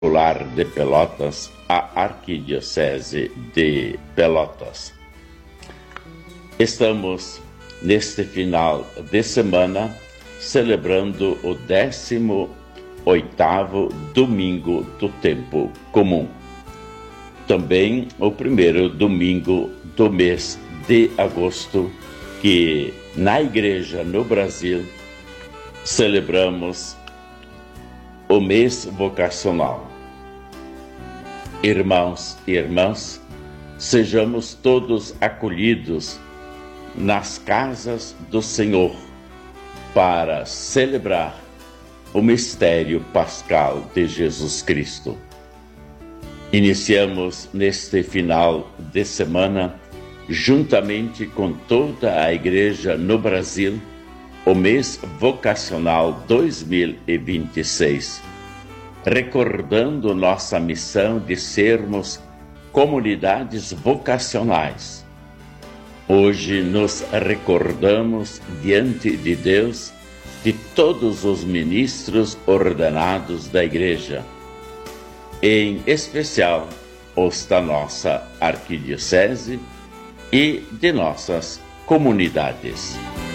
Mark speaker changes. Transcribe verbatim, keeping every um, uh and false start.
Speaker 1: Particular de Pelotas, a Arquidiocese de Pelotas. Estamos, neste final de semana, celebrando o décimo oitavo domingo do tempo comum. Também o primeiro domingo do mês de agosto, que na igreja no Brasil celebramos o mês vocacional. Irmãos e irmãs, sejamos todos acolhidos nas casas do Senhor para celebrar o mistério pascal de Jesus Cristo. Iniciamos neste final de semana, juntamente com toda a igreja no Brasil, o mês vocacional dois mil e vinte e seis, recordando nossa missão de sermos comunidades vocacionais. Hoje nos recordamos diante de Deus de todos os ministros ordenados da igreja, em especial os da nossa arquidiocese e de nossas comunidades.